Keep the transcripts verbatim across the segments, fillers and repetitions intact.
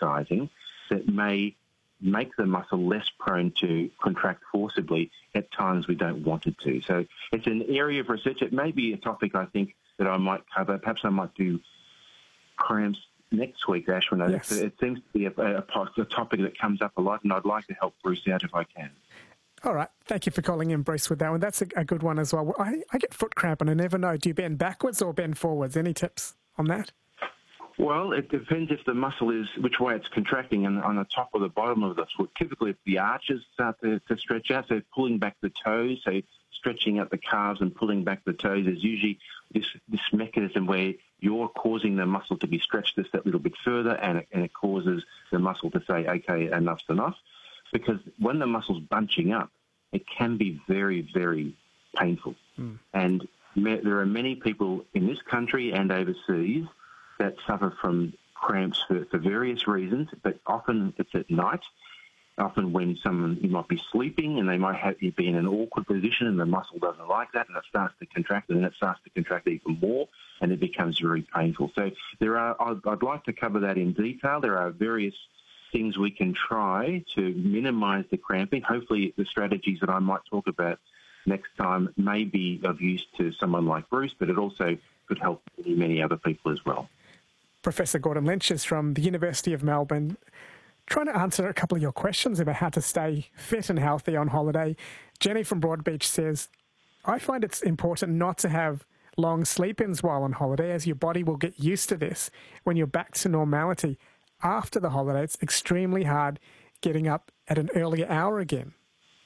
exercising that may make the muscle less prone to contract forcibly at times we don't want it to. So it's an area of research. It may be a topic I think that I might cover. Perhaps I might do cramps next week, Ashwin. Yes. It seems to be a, a, a topic that comes up a lot, and I'd like to help Bruce out if I can. All right. Thank you for calling in, Bruce, with that one. That's a, a good one as well. I, I get foot cramp and I never know. Do you bend backwards or bend forwards? Any tips on that? Well, it depends if the muscle is, which way it's contracting, and on the top or the bottom of the foot. Typically, if the arches start to, to stretch out, so pulling back the toes, so stretching out the calves and pulling back the toes is usually this, this mechanism where you're causing the muscle to be stretched just that little bit further, and it, and it causes the muscle to say, okay, enough's enough. Because when the muscle's bunching up, it can be very, very painful. Mm. And me, there are many people in this country and overseas that suffer from cramps for, for various reasons, but often it's at night, often when someone, you might be sleeping and they might have you be in an awkward position and the muscle doesn't like that and it starts to contract and then it starts to contract even more and it becomes very painful. So there are, I'd, I'd like to cover that in detail. There are various things we can try to minimise the cramping. Hopefully the strategies that I might talk about next time may be of use to someone like Bruce, but it also could help many, many other people as well. Professor Gordon Lynch is from the University of Melbourne, trying to answer a couple of your questions about how to stay fit and healthy on holiday. Jenny from Broadbeach says, I find it's important not to have long sleep-ins while on holiday, as your body will get used to this when you're back to normality. After the holiday, it's extremely hard getting up at an earlier hour again.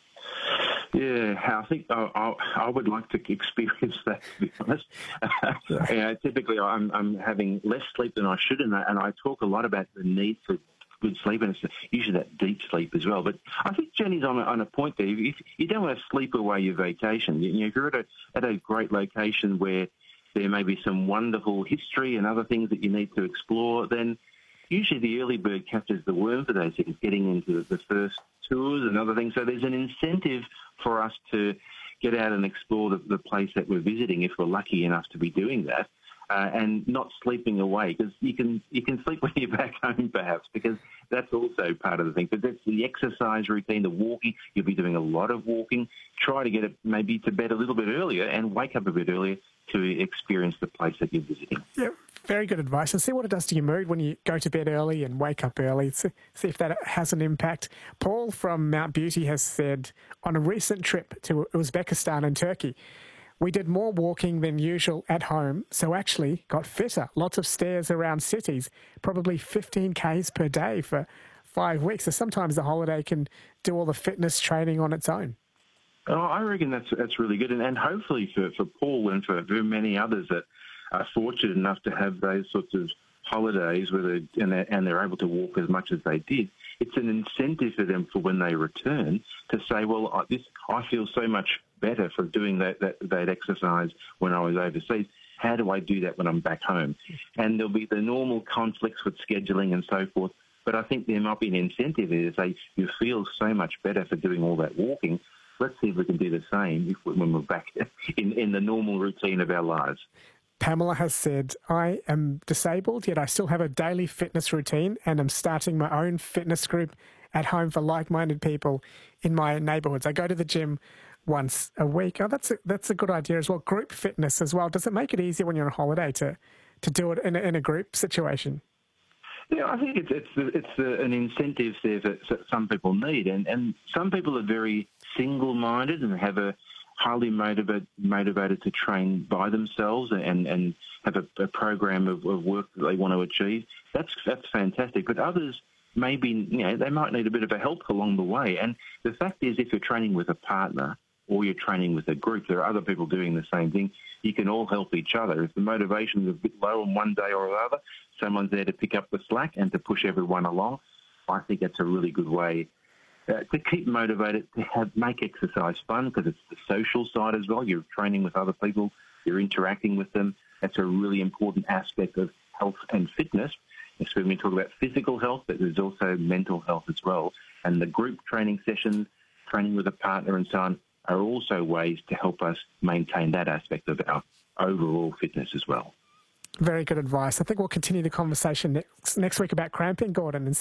Yeah, I think I, I, I would like to experience that, to be honest. Yeah. Yeah, typically, I'm, I'm having less sleep than I should, and I, and I talk a lot about the need for good sleep, and it's usually that deep sleep as well. But I think Jenny's on a, on a point there. If you don't want to sleep away your vacation, you know, if you're at a, at a great location where there may be some wonderful history and other things that you need to explore, then usually the early bird catches the worm for those things, getting into the first tours and other things. So there's an incentive for us to get out and explore the, the place that we're visiting if we're lucky enough to be doing that, uh, and not sleeping away, because you can you can sleep when you're back home perhaps, because that's also part of the thing. But that's the exercise routine, the walking. You'll be doing a lot of walking. Try to get it maybe to bed a little bit earlier and wake up a bit earlier to experience the place that you're visiting. Yeah, very good advice. And see what it does to your mood when you go to bed early and wake up early. See, see if that has an impact. Paul from Mount Beauty has said, on a recent trip to Uzbekistan and Turkey, we did more walking than usual at home, so actually got fitter. Lots of stairs around cities, probably fifteen kays per day for five weeks. So sometimes the holiday can do all the fitness training on its own. Oh, I reckon that's that's really good, and, and hopefully for, for Paul and for, for many others that are fortunate enough to have those sorts of holidays where they, and, they're, and they're able to walk as much as they did. It's an incentive for them for when they return to say, well, I, this I feel so much better for doing that, that, that exercise when I was overseas. How do I do that when I'm back home? And there'll be the normal conflicts with scheduling and so forth, but I think there might be an incentive there to say, you feel so much better for doing all that walking. Let's see if we can do the same if, when we're back in, in the normal routine of our lives. Pamela has said, I am disabled, yet I still have a daily fitness routine and I'm starting my own fitness group at home for like-minded people in my neighbourhoods. I go to the gym once a week. Oh, that's a, that's a good idea as well. Group fitness as well. Does it make it easier when you're on holiday to, to do it in a, in a group situation? Yeah, I think it's it's it's uh, an incentive there that some people need, and, and some people are very single-minded and have a highly motivated motivated to train by themselves and, and have a, a program of, of work that they want to achieve. That's that's fantastic. But others maybe, you know, they might need a bit of a help along the way. And the fact is, if you're training with a partner or you're training with a group, there are other people doing the same thing. You can all help each other. If the motivation is a bit low on one day or another, someone's there to pick up the slack and to push everyone along. I think that's a really good way uh, to keep motivated, to have make exercise fun, because it's the social side as well. You're training with other people, you're interacting with them. That's a really important aspect of health and fitness. It's when we talk about physical health, but there's also mental health as well. And the group training sessions, training with a partner and so on, are also ways to help us maintain that aspect of our overall fitness as well. Very good advice. I think we'll continue the conversation next, next week about cramping, Gordon. And